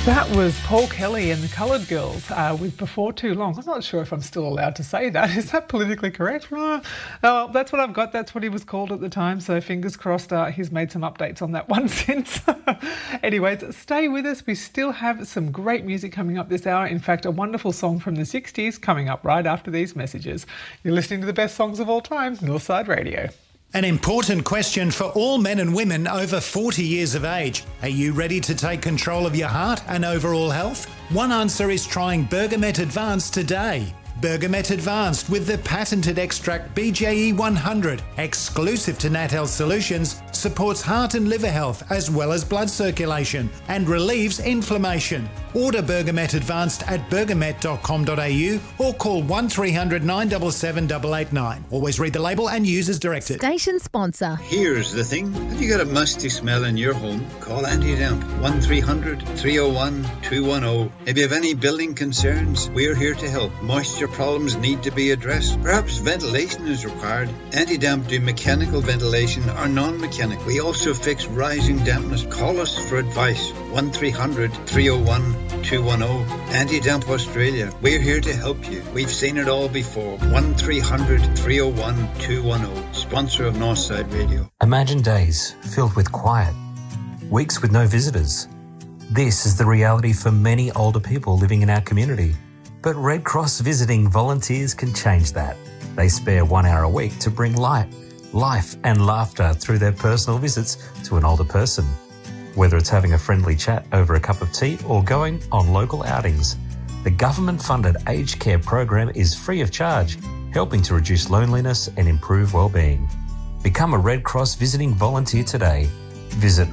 That was Paul Kelly and the Coloured Girls with Before Too Long. I'm not sure if I'm still allowed to say that. Is that politically correct? Oh, that's what I've got. That's what he was called at the time. So fingers crossed he's made some updates on that one since. Anyways, stay with us. We still have some great music coming up this hour. In fact, a wonderful song from the 60s coming up right after these messages. You're listening to the best songs of all time, Northside Radio. An important question for all men and women over 40 years of age. Are you ready to take control of your heart and overall health? One answer is trying Bergamet Advanced today. Bergamet Advanced with the patented extract BJE 100, exclusive to Nat Health Solutions, supports heart and liver health as well as blood circulation and relieves inflammation. Order Bergamet Advanced at bergamet.com.au or call 1300 977 889. Always read the label and use as directed. Station sponsor. Here's the thing. Have you got a musty smell in your home? Call Anti-Damp 1300 301 210. If you have any building concerns, we're here to help. Moisture problems need to be addressed. Perhaps ventilation is required. Anti-Damp do mechanical ventilation or non-mechanical. We also fix rising dampness. Call us for advice. 1300 301 210. Anti-Damp Australia. We're here to help you. We've seen it all before. 1300 301 210. Sponsor of Northside Radio. Imagine days filled with quiet, weeks with no visitors. This is the reality for many older people living in our community. But Red Cross visiting volunteers can change that. They spare 1 hour a week to bring light, life and laughter through their personal visits to an older person. Whether it's having a friendly chat over a cup of tea or going on local outings, the government-funded aged care program is free of charge, helping to reduce loneliness and improve well-being. Become a Red Cross visiting volunteer today. Visit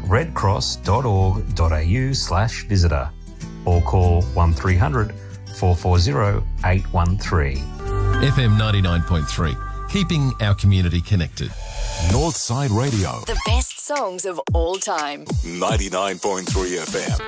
redcross.org.au/visitor or call 1300 440 813. FM 99.3, keeping our community connected. Northside Radio. The best songs of all time. 99.3 FM.